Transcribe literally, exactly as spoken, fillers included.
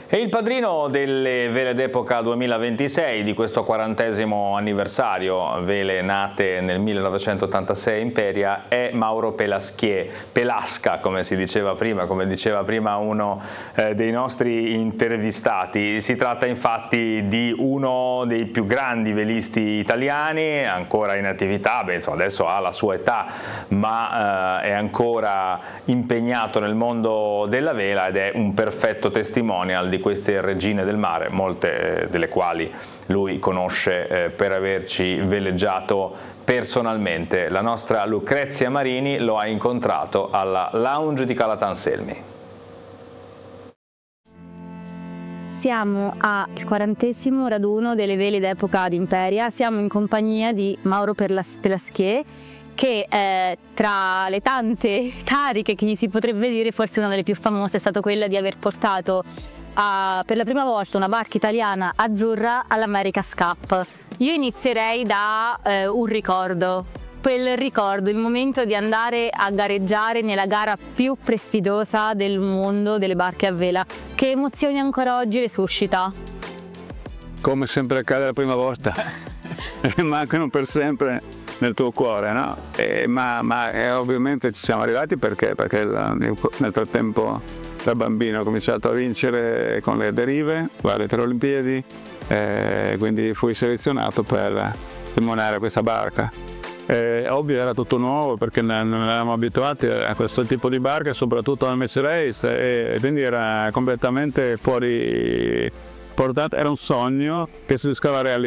E il padrino delle vele d'epoca duemilaventisei, di questo quarantesimo anniversario, vele nate nel millenovecentottantasei in Imperia, è Mauro Pelasquier, Pelasca come si diceva prima, come diceva prima uno eh, dei nostri intervistati. Si tratta infatti di uno dei più grandi velisti italiani, ancora in attività, beh, insomma, adesso ha la sua età, ma eh, è ancora impegnato nel mondo della vela ed è un perfetto testimonial di queste regine del mare, molte eh, delle quali lui conosce eh, per averci veleggiato personalmente. La nostra Lucrezia Marini lo ha incontrato alla Lounge di Calattanselmi. Siamo al quarantesimo raduno delle vele d'epoca d'Imperia, siamo in compagnia di Mauro Pelasquier, che eh, tra le tante cariche che gli si potrebbe dire, forse una delle più famose è stata quella di aver portato a, per la prima volta una barca italiana azzurra all'America's Cup. Io inizierei da eh, un ricordo, quel ricordo, il momento di andare a gareggiare nella gara più prestigiosa del mondo delle barche a vela. Che emozioni ancora oggi le suscita? Come sempre accade la prima volta, rimangono per sempre nel tuo cuore, no? E, ma ma eh, ovviamente ci siamo arrivati perché, perché nel frattempo da bambino ho cominciato a vincere con le derive, alle tre Olimpiadi, eh, quindi fui selezionato per timoniare questa barca. Eh, ovvio era tutto nuovo perché non eravamo abituati a questo tipo di barca, soprattutto al Messe Race, e quindi era completamente fuori portata, era un sogno che si riescava a realizzare.